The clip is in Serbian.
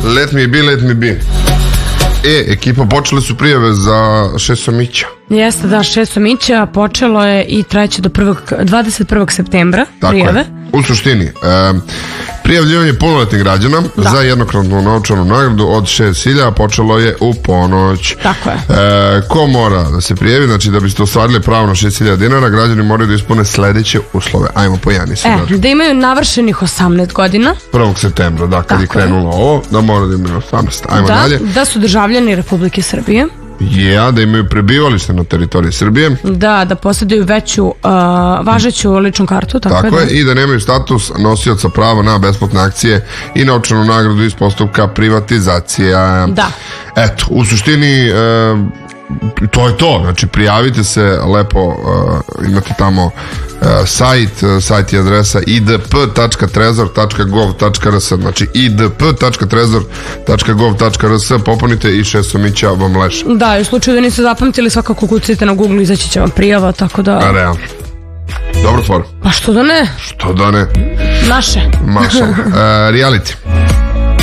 Let me be, let me be. Ekipa, počele su prijave za Šesomića. Jeste, da, Šesomića počelo je i trajeće do 21. septembra prijave. U suštini, prijavljivanje punoletnih građana za jednokratnu novčanu nagradu od 6.000 počelo je u ponoć. Tako je. Ko mora da se prijavi, znači da biste ostvarili pravo na 6.000 dinara, građani moraju da ispune sledeće uslove. Ajmo po Jani se da imaju navršenih 18 godina. 1. septembra, da, kad je krenulo ovo, da mora da imaju 18. Ajmo dalje. Da su državljani Republike Srbije. Da imaju prebivalište na teritoriji Srbije. Da posjeduju veću važeću ličnu kartu. Tako je, i da nemaju status nosioca prava na besplatne akcije i novčanu nagradu iz postupka privatizacija. Da. Eto, u suštini to je to, znači prijavite se lepo, imate tamo sajt i adresa idp.trezor.gov.rs, znači idp.trezor.gov.rs, popunite i Šesomića vam leša. Da, i u slučaju da niste zapamtili, svakako kucajte na Google, izaći će vam prijava, tako da... Realno. Dobro tvor. Pa što da ne? Što da ne? Naše. Reality.